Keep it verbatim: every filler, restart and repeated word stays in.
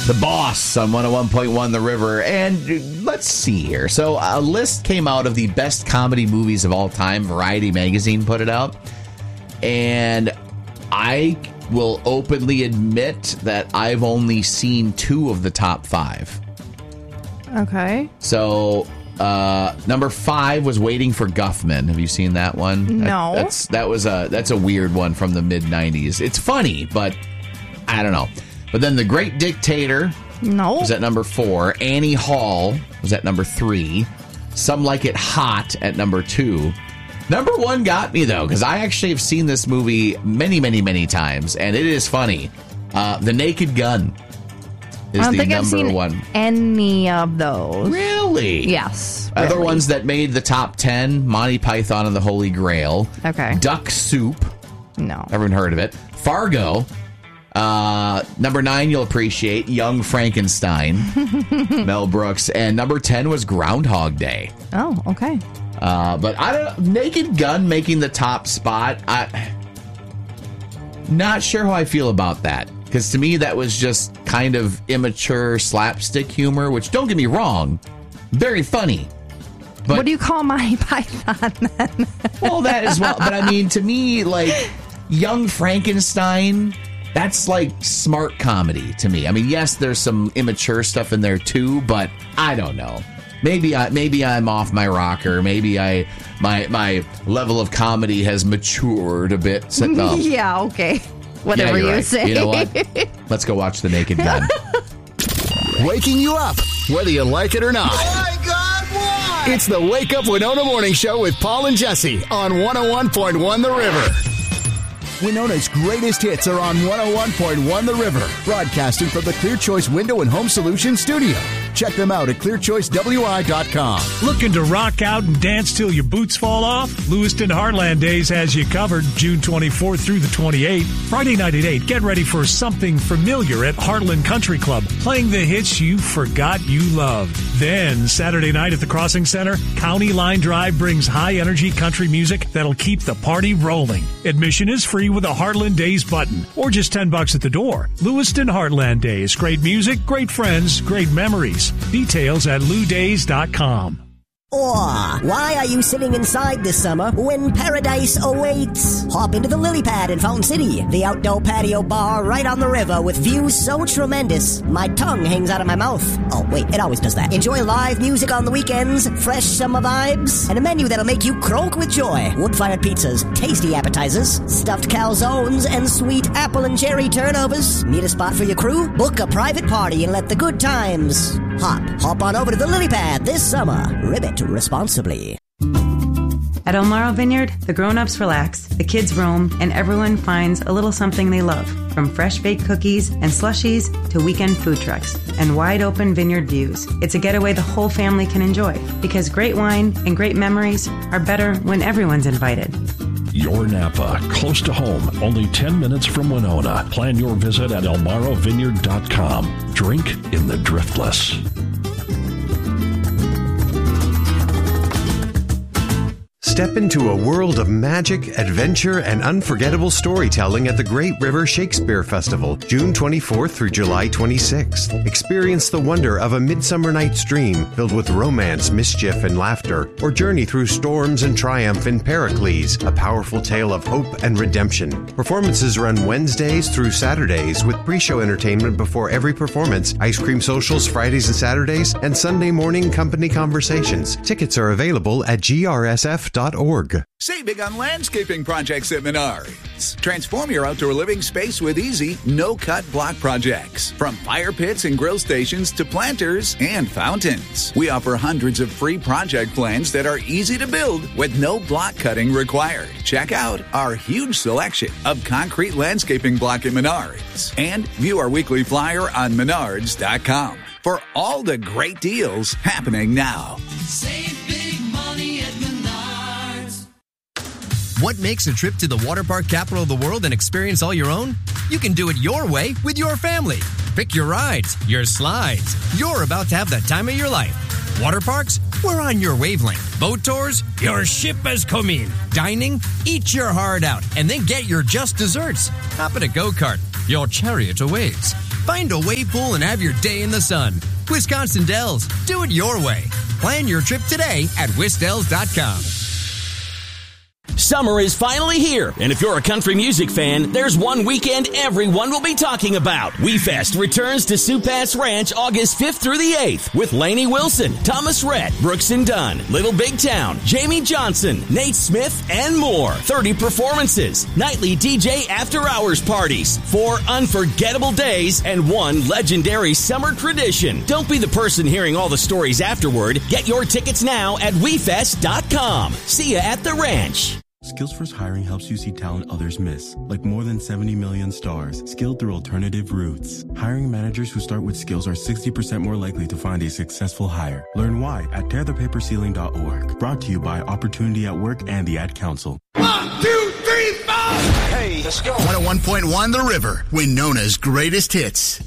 The Boss on one oh one point one The River. And let's see here. So a list came out of the best comedy movies of all time. Variety magazine put it out. And I will openly admit that I've only seen two of the top five. Okay. So uh, number five was Waiting for Guffman. Have you seen that one? No. That, that's that was a that's a weird one from the mid nineties. It's funny, but I don't know. But then The Great Dictator no. was at number four. Annie Hall was at number three. Some Like It Hot at number two. Number one got me, though, because I actually have seen this movie many, many, many times, and it is funny. Uh, The Naked Gun is I don't the think number I've seen one. any of those. Really? Yes. Other really. ones that made the top ten, Monty Python and the Holy Grail. Okay. Duck Soup. No. Everyone heard of it. Fargo. Uh, number nine, you'll appreciate Young Frankenstein, Mel Brooks, and number ten was Groundhog Day. Oh, okay. Uh, but I don't. Naked Gun making the top spot. I not sure how I feel about that, because to me that was just kind of immature slapstick humor. Which, don't get me wrong, very funny. But, what do you call Monty Python then? Well, that as well. But I mean, to me, like Young Frankenstein. That's like smart comedy to me. I mean, yes, there's some immature stuff in there too, but I don't know. Maybe I maybe I'm off my rocker. Maybe I my my level of comedy has matured a bit. So, no. Yeah, okay. Whatever yeah, you right. say. You know what? Let's go watch The Naked Gun. Waking you up, whether you like it or not. Oh my God, why? It's the Wake Up Winona Morning Show with Paul and Jesse on one oh one point one The River. Winona's greatest hits are on one oh one point one The River, broadcasting from the Clear Choice Window and Home Solutions studio. Check them out at clear choice w i dot com. Looking to rock out and dance till your boots fall off? Lewiston Heartland Days has you covered June twenty-fourth through the twenty-eighth. Friday night at eight, get ready for something familiar at Heartland Country Club, playing the hits you forgot you loved. Then, Saturday night at the Crossing Center, County Line Drive brings high-energy country music that'll keep the party rolling. Admission is free with a Heartland Days button, or just ten bucks at the door. Lewiston Heartland Days. Great music, great friends, great memories. Details at lou days dot com. Or, why are you sitting inside this summer when paradise awaits? Hop into the Lily Pad in Fountain City, the outdoor patio bar right on the river with views so tremendous, my tongue hangs out of my mouth. Oh, wait, it always does that. Enjoy live music on the weekends, fresh summer vibes, and a menu that'll make you croak with joy. Wood-fired pizzas, tasty appetizers, stuffed calzones, and sweet apple and cherry turnovers. Need a spot for your crew? Book a private party and let the good times hop. Hop on over to the Lily Pad this summer. Ribbit responsibly. At El Maro Vineyard, the grown-ups relax, the kids roam, and everyone finds a little something they love. From fresh baked cookies and slushies to weekend food trucks and wide open vineyard views. It's a getaway the whole family can enjoy, because great wine and great memories are better when everyone's invited. Your Napa, close to home, only ten minutes from Winona. Plan your visit at el maro vineyard dot com. Drink in the Driftless. Step into a world of magic, adventure, and unforgettable storytelling at the Great River Shakespeare Festival, June twenty-fourth through July twenty-sixth. Experience the wonder of A Midsummer Night's Dream, filled with romance, mischief, and laughter, or journey through storms and triumph in Pericles, a powerful tale of hope and redemption. Performances run Wednesdays through Saturdays, with pre-show entertainment before every performance, ice cream socials Fridays and Saturdays, and Sunday morning company conversations. Tickets are available at g r s f dot org. Save big on landscaping projects at Menards. Transform your outdoor living space with easy, no-cut block projects. From fire pits and grill stations to planters and fountains. We offer hundreds of free project plans that are easy to build with no block cutting required. Check out our huge selection of concrete landscaping block at Menards. And view our weekly flyer on menards dot com for all the great deals happening now. Save big money at Menards. What makes a trip to the water park capital of the world an experience all your own? You can do it your way with your family. Pick your rides, your slides. You're about to have the time of your life. Water parks? We're on your wavelength. Boat tours? Your ship has come in. Dining? Eat your heart out and then get your just desserts. Hop in a go-kart. Your chariot awaits. Find a wave pool and have your day in the sun. Wisconsin Dells. Do it your way. Plan your trip today at wisdells dot com. Summer is finally here, and if you're a country music fan, there's one weekend everyone will be talking about. WeFest returns to Sioux Pass Ranch August fifth through the eighth with Lainey Wilson, Thomas Rhett, Brooks and Dunn, Little Big Town, Jamie Johnson, Nate Smith, and more. thirty performances, nightly D J after-hours parties, four unforgettable days, and one legendary summer tradition. Don't be the person hearing all the stories afterward. Get your tickets now at we fest dot com. See ya at the ranch. Skills First Hiring helps you see talent others miss, like more than seventy million stars, skilled through alternative routes. Hiring managers who start with skills are sixty percent more likely to find a successful hire. Learn why at tear the paper ceiling dot org. Brought to you by Opportunity at Work and the Ad Council. One, two, three, four. Hey, let's go. one oh one point one The River, Winona's greatest hits.